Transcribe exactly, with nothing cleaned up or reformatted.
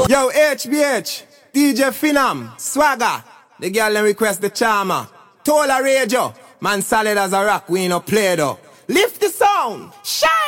Yo, H B H, D J Finam, Swagger. The girl then request the charmer. Tola Radio, man solid as a rock, we no play though. Lift the sound, shout!